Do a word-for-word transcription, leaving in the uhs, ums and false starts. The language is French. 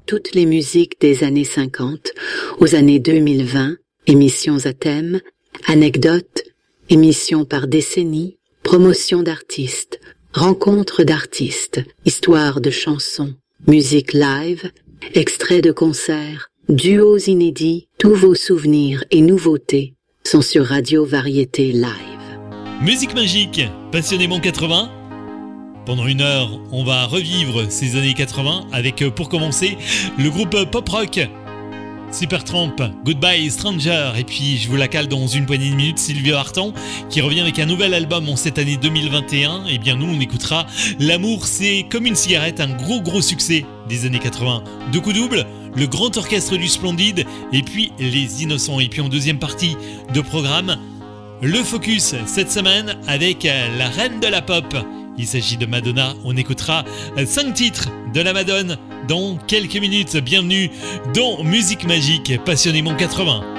toutes les musiques des années cinquante aux années deux mille vingt, émissions à thème, anecdotes, émissions par décennie, promotion d'artistes, rencontres d'artistes, histoires de chansons, musique live, extraits de concerts, duos inédits, tous vos souvenirs et nouveautés sont sur Radio Variété Live. Musique magique, passionnément quatre-vingts. Pendant une heure, on va revivre ces années quatre-vingts avec, pour commencer, le groupe pop-rock Supertramp, Goodbye Stranger, et puis je vous la cale dans une poignée de minutes, Sylvie Vartan qui revient avec un nouvel album en cette année deux mille vingt et un. Et bien nous on écoutera L'amour c'est comme une cigarette, un gros gros succès des années quatre-vingts. Deux coups doubles, le grand orchestre du Splendide et puis Les Innocents. Et puis en deuxième partie de programme, le focus cette semaine avec la reine de la pop. Il s'agit de Madonna, on écoutera cinq titres de la Madone dans quelques minutes. Bienvenue dans Musique Magique, passionnément quatre-vingts.